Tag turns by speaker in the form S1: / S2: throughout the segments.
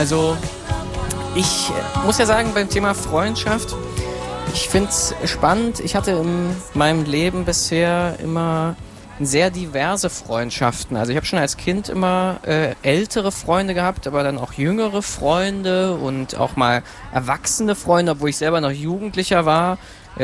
S1: Also, ich muss ja sagen, beim Thema Freundschaft, ich finde es spannend. Ich hatte in meinem Leben bisher immer sehr diverse Freundschaften. Also ich habe schon als Kind immer ältere Freunde gehabt, aber dann auch jüngere Freunde und auch mal erwachsene Freunde, obwohl ich selber noch Jugendlicher war.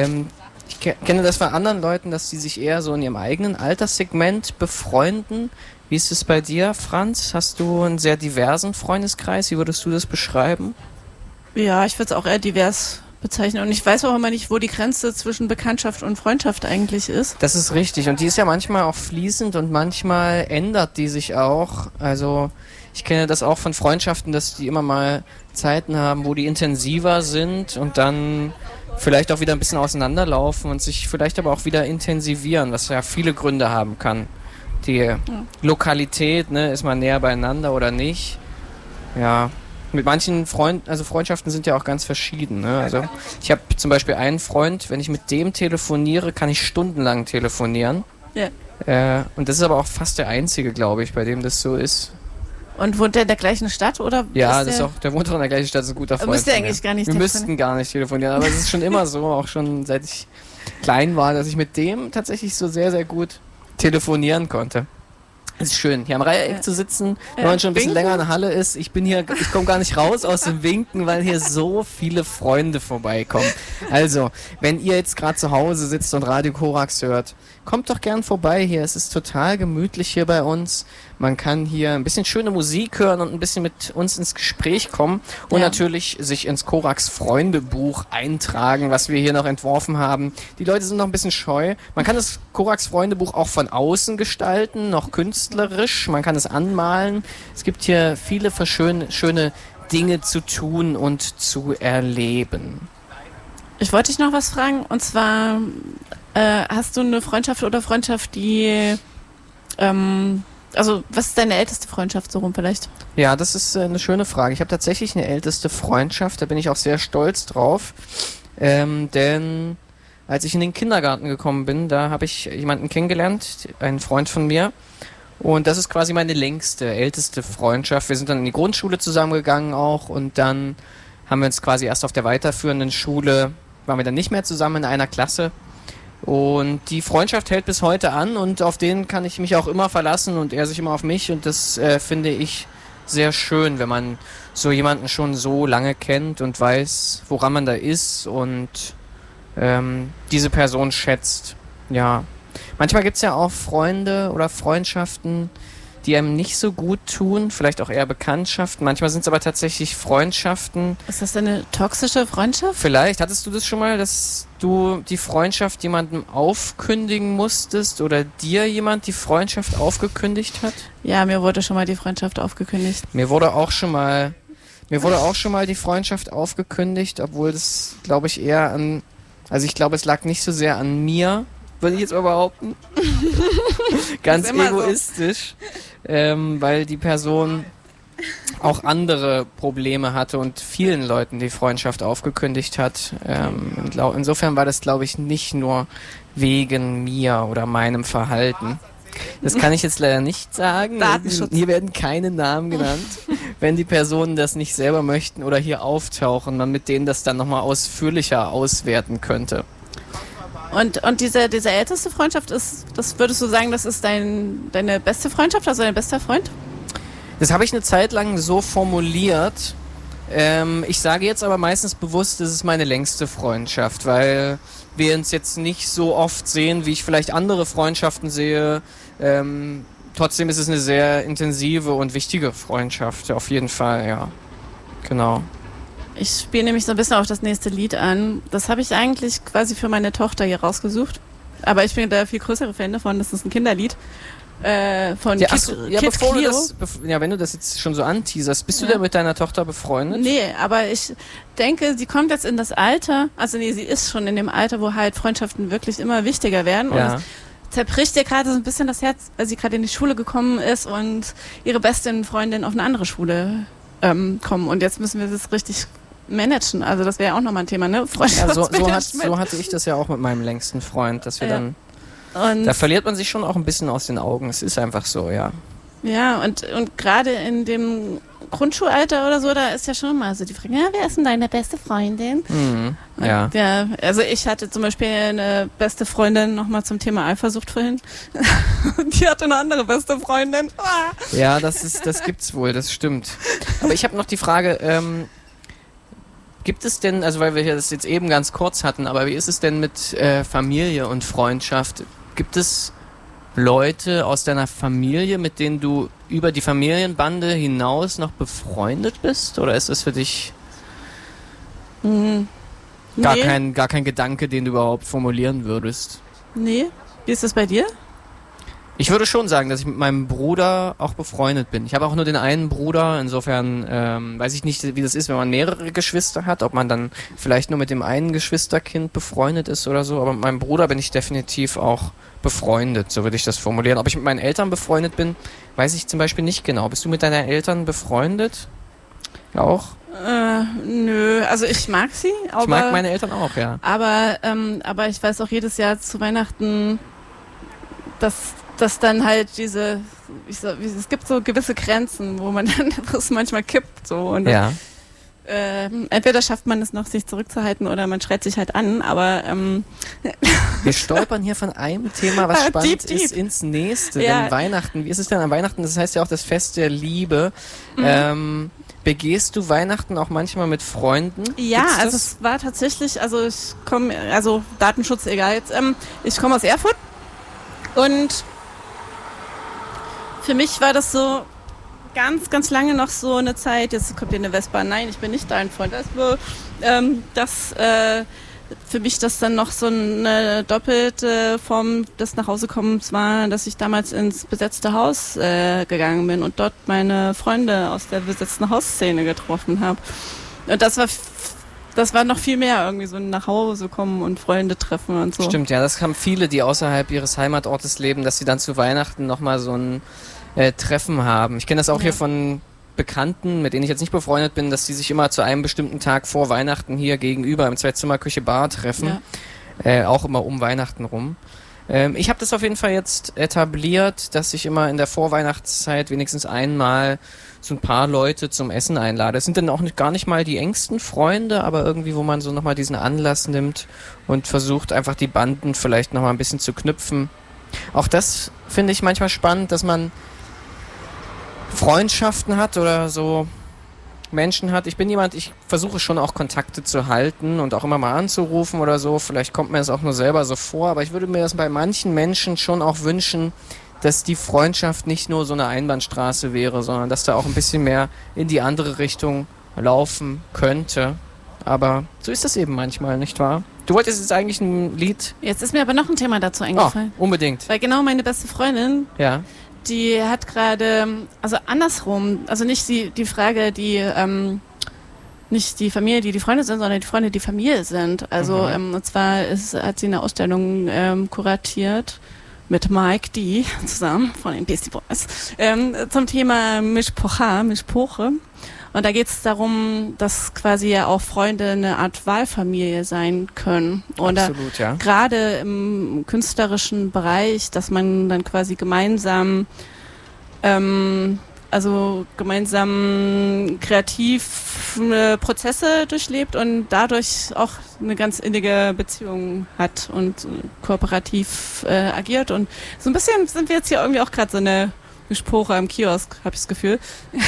S1: Ich kenne das von anderen Leuten, dass sie sich eher so in ihrem eigenen Alterssegment befreunden. Wie ist es bei dir, Franz? Hast du einen sehr diversen Freundeskreis? Wie würdest du das beschreiben?
S2: Ja, ich würde es auch eher divers bezeichnen. Und ich weiß auch immer nicht, wo die Grenze zwischen Bekanntschaft und Freundschaft eigentlich ist.
S1: Das ist richtig. Und die ist ja manchmal auch fließend und manchmal ändert die sich auch. Also ich kenne das auch von Freundschaften, dass die immer mal Zeiten haben, wo die intensiver sind und dann vielleicht auch wieder ein bisschen auseinanderlaufen und sich vielleicht aber auch wieder intensivieren, was ja viele Gründe haben kann. Die Lokalität, ne, ist man näher beieinander oder nicht? Ja, mit manchen Freundschaften sind ja auch ganz verschieden. Ne? Also ich habe zum Beispiel einen Freund, wenn ich mit dem telefoniere, kann ich stundenlang telefonieren.
S2: Ja.
S1: Und das ist aber auch fast der einzige, glaube ich, bei dem das so ist.
S2: Und wohnt der in der gleichen Stadt, oder?
S1: Ja, der wohnt auch in der gleichen Stadt, ist ein guter Freund.
S2: Müsste eigentlich gar nicht
S1: Wir müssten gar nicht telefonieren, aber es ist schon immer so, auch schon seit ich klein war, dass ich mit dem tatsächlich so sehr, sehr gut telefonieren konnte. Es ist schön, hier am Reihereck zu sitzen, wenn man schon ein bisschen länger in der Halle ist. Ich komme gar nicht raus aus dem Winken, weil hier so viele Freunde vorbeikommen. Also, wenn ihr jetzt gerade zu Hause sitzt und Radio Korax hört, kommt doch gern vorbei hier. Es ist total gemütlich hier bei uns. Man kann hier ein bisschen schöne Musik hören und ein bisschen mit uns ins Gespräch kommen und natürlich sich ins Korax Freundebuch eintragen, was wir hier noch entworfen haben. Die Leute sind noch ein bisschen scheu. Man kann das Korax Freundebuch auch von außen gestalten, noch künstlerisch. Man kann es anmalen. Es gibt hier viele schöne Dinge zu tun und zu erleben.
S2: Ich wollte dich noch was fragen, und zwar hast du eine Freundschaft die also, was ist deine älteste Freundschaft so rum vielleicht?
S1: Ja, das ist eine schöne Frage. Ich habe tatsächlich eine älteste Freundschaft, da bin ich auch sehr stolz drauf. Denn als ich in den Kindergarten gekommen bin, da habe ich jemanden kennengelernt, einen Freund von mir. Und das ist quasi meine älteste Freundschaft. Wir sind dann in die Grundschule zusammengegangen auch und dann haben wir uns quasi erst auf der weiterführenden Schule, waren wir dann nicht mehr zusammen in einer Klasse. Und die Freundschaft hält bis heute an und auf den kann ich mich auch immer verlassen und er sich immer auf mich und das finde ich sehr schön, wenn man so jemanden schon so lange kennt und weiß, woran man da ist und diese Person schätzt. Ja, manchmal gibt es ja auch Freunde oder Freundschaften, die einem nicht so gut tun, vielleicht auch eher Bekanntschaften. Manchmal sind es aber tatsächlich Freundschaften.
S2: Ist das eine toxische Freundschaft?
S1: Vielleicht. Hattest du das schon mal, dass du die Freundschaft jemandem aufkündigen musstest oder dir jemand die Freundschaft aufgekündigt hat?
S2: Ja, mir wurde schon mal die Freundschaft aufgekündigt.
S1: Mir wurde auch schon mal die Freundschaft aufgekündigt, obwohl das, glaube ich, ich glaube, es lag nicht so sehr an mir, würde ich jetzt mal behaupten. Ganz egoistisch, weil die Person auch andere Probleme hatte und vielen Leuten die Freundschaft aufgekündigt hat. Insofern war das, glaube ich, nicht nur wegen mir oder meinem Verhalten. Das kann ich jetzt leider nicht sagen.
S2: Datenschutz.
S1: Hier werden keine Namen genannt. Wenn die Personen das nicht selber möchten oder hier auftauchen, man mit denen das dann nochmal ausführlicher auswerten könnte.
S2: Und diese älteste Freundschaft das würdest du sagen, das ist deine beste Freundschaft, also dein bester Freund?
S1: Das habe ich eine Zeit lang so formuliert. Ich sage jetzt aber meistens bewusst, das ist meine längste Freundschaft, weil wir uns jetzt nicht so oft sehen, wie ich vielleicht andere Freundschaften sehe. Trotzdem ist es eine sehr intensive und wichtige Freundschaft, auf jeden Fall, ja. Genau.
S2: Ich spiele nämlich so ein bisschen auf das nächste Lied an. Das habe ich eigentlich quasi für meine Tochter hier rausgesucht. Aber ich bin da viel größere Fan davon. Das ist ein Kinderlied. Von Kid Clio.
S1: Wenn du das jetzt schon so anteaserst, bist du denn mit deiner Tochter befreundet?
S2: Nee, aber ich denke, sie kommt jetzt in das Alter, sie ist schon in dem Alter, wo halt Freundschaften wirklich immer wichtiger werden. Und es zerbricht ihr gerade so ein bisschen das Herz, weil sie gerade in die Schule gekommen ist und ihre beste Freundin auf eine andere Schule kommen. Und jetzt müssen wir das richtig managen. Also das wäre ja auch nochmal ein Thema, ne?
S1: So hatte ich das ja auch mit meinem längsten Freund, dass wir dann... Und da verliert man sich schon auch ein bisschen aus den Augen. Es ist einfach so, ja.
S2: Ja, und gerade in dem Grundschulalter oder so, da ist ja schon mal so die Frage, ja, wer ist denn deine beste Freundin?
S1: Ja.
S2: Ja, also ich hatte zum Beispiel eine beste Freundin, nochmal zum Thema Eifersucht vorhin. Die hatte eine andere beste Freundin.
S1: Ja, das gibt's wohl, das stimmt. Aber ich habe noch die Frage, gibt es denn, also weil wir das jetzt eben ganz kurz hatten, aber wie ist es denn mit Familie und Freundschaft? Gibt es Leute aus deiner Familie, mit denen du über die Familienbande hinaus noch befreundet bist? Oder ist das für dich gar kein Gedanke, den du überhaupt formulieren würdest?
S2: Nee. Wie ist das bei dir?
S1: Ich würde schon sagen, dass ich mit meinem Bruder auch befreundet bin. Ich habe auch nur den einen Bruder, insofern weiß ich nicht, wie das ist, wenn man mehrere Geschwister hat, ob man dann vielleicht nur mit dem einen Geschwisterkind befreundet ist oder so, aber mit meinem Bruder bin ich definitiv auch befreundet, so würde ich das formulieren. Ob ich mit meinen Eltern befreundet bin, weiß ich zum Beispiel nicht genau. Bist du mit deinen Eltern befreundet? Auch?
S2: Nö, also ich mag sie, aber...
S1: Ich mag meine Eltern auch, ja.
S2: Aber ich weiß auch jedes Jahr zu Weihnachten, dass dann halt es gibt so gewisse Grenzen, wo man dann das manchmal kippt, so. Und
S1: ja.
S2: Entweder schafft man es noch, sich zurückzuhalten, oder man schreit sich halt an, aber
S1: wir stolpern hier von einem Thema, was spannend ist, ins nächste. Ja. Denn Weihnachten, wie ist es denn an Weihnachten? Das heißt ja auch das Fest der Liebe. Begehst du Weihnachten auch manchmal mit Freunden?
S2: Ja, also es war tatsächlich, Datenschutz egal jetzt, ich komme aus Erfurt und für mich war das so ganz, ganz lange noch so eine Zeit, jetzt kommt hier eine Vespa, nein, ich bin nicht dein Freund, für mich das dann noch so eine doppelte Form des Nachhausekommens war, dass ich damals ins besetzte Haus gegangen bin und dort meine Freunde aus der besetzten Hausszene getroffen habe. Und das war noch viel mehr, irgendwie so ein Nachhausekommen und Freunde treffen und so.
S1: Stimmt, ja, das haben viele, die außerhalb ihres Heimatortes leben, dass sie dann zu Weihnachten nochmal so ein Treffen haben. Ich kenne das auch hier von Bekannten, mit denen ich jetzt nicht befreundet bin, dass die sich immer zu einem bestimmten Tag vor Weihnachten hier gegenüber im Zwei-Zimmer-Küche-Bar treffen. Ja. Auch immer um Weihnachten rum. Ich habe das auf jeden Fall jetzt etabliert, dass ich immer in der Vorweihnachtszeit wenigstens einmal so ein paar Leute zum Essen einlade. Es sind dann auch gar nicht mal die engsten Freunde, aber irgendwie, wo man so nochmal diesen Anlass nimmt und versucht einfach die Banden vielleicht nochmal ein bisschen zu knüpfen. Auch das finde ich manchmal spannend, dass man Freundschaften hat oder so Menschen hat. Ich versuche schon auch Kontakte zu halten und auch immer mal anzurufen oder so. Vielleicht kommt mir das auch nur selber so vor, aber ich würde mir das bei manchen Menschen schon auch wünschen, dass die Freundschaft nicht nur so eine Einbahnstraße wäre, sondern dass da auch ein bisschen mehr in die andere Richtung laufen könnte. Aber so ist das eben manchmal, nicht wahr? Du wolltest jetzt eigentlich ein Lied...
S2: Jetzt ist mir aber noch ein Thema dazu eingefallen.
S1: Oh, unbedingt.
S2: Weil genau meine beste Freundin...
S1: Ja.
S2: Die hat gerade, also andersrum, also nicht die Frage, nicht die Familie, die Freunde sind, sondern die Freunde, die Familie sind. Also und zwar hat sie eine Ausstellung kuratiert mit Mike D. zusammen von den Beastie Boys zum Thema Mischpoche. Und da geht es darum, dass quasi ja auch Freunde eine Art Wahlfamilie sein können. Und
S1: absolut, ja.
S2: Gerade im künstlerischen Bereich, dass man dann quasi gemeinsam kreativ Prozesse durchlebt und dadurch auch eine ganz innige Beziehung hat und kooperativ agiert. Und so ein bisschen sind wir jetzt hier irgendwie auch gerade so eine Mischpoche am Kiosk, habe ich das Gefühl.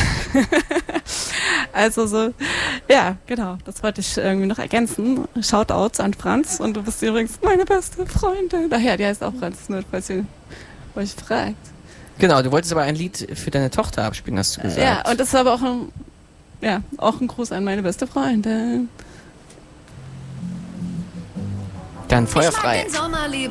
S2: Also so, ja, genau, das wollte ich irgendwie noch ergänzen. Shoutouts an Franz und du bist übrigens meine beste Freundin. Daher, die heißt auch Franz, nur falls ihr euch fragt.
S1: Genau, du wolltest aber ein Lied für deine Tochter abspielen, hast du gesagt.
S2: Ja, und das ist aber auch ein Gruß an meine beste Freundin.
S1: Dann Feuer frei.